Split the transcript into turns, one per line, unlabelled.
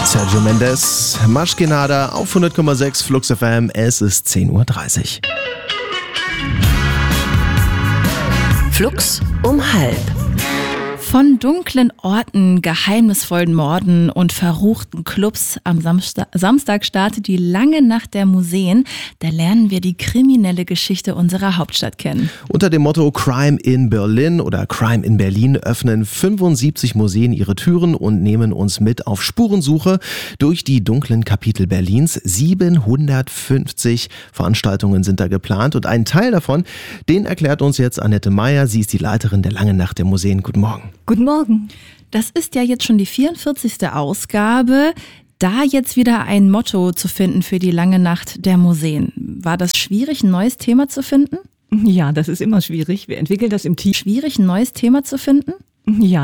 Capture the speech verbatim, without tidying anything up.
Sergio Mendes, Maschkenada auf hundert Komma sechs Flux F M. Es ist zehn Uhr dreißig.
Flux um halb.
Von dunklen Orten, geheimnisvollen Morden und verruchten Clubs am Samstag, Samstag startet die lange Nacht der Museen. Da lernen wir die kriminelle Geschichte unserer Hauptstadt kennen.
Unter dem Motto Crime in Berlin oder Crime in Berlin öffnen fünfundsiebzig Museen ihre Türen und nehmen uns mit auf Spurensuche durch die dunklen Kapitel Berlins. siebenhundertfünfzig Veranstaltungen sind da geplant und einen Teil davon, den erklärt uns jetzt Annette Meyer. Sie ist die Leiterin der Langen Nacht der Museen. Guten Morgen.
Guten Morgen. Das ist ja jetzt schon die vierundvierzigste Ausgabe. Da jetzt wieder ein Motto zu finden für die lange Nacht der Museen. War das schwierig, ein neues Thema zu finden?
Ja, das ist immer schwierig. Wir entwickeln das im Team.
Schwierig, ein neues Thema zu finden?
Ja.